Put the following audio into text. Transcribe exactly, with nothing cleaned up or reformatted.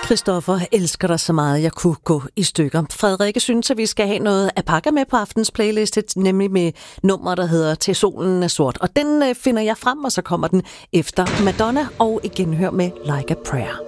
Christoffer, elsker dig så meget, jeg kunne gå i stykker. Frederikke synes, at vi skal have noget at pakke med på aftens playlist, nemlig med nummer, der hedder Til solen er sort. Og den finder jeg frem, og så kommer den efter Madonna og igen hør med Like a Prayer.